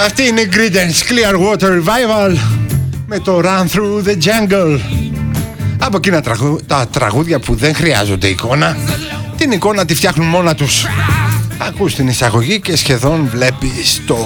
Αυτή είναι η Creedence Clearwater Revival με το Run Through the Jungle. Από εκείνα τα τραγούδια που δεν χρειάζονται εικόνα. Την εικόνα τη φτιάχνουν μόνα τους. Ακούς την εισαγωγή και σχεδόν βλέπεις το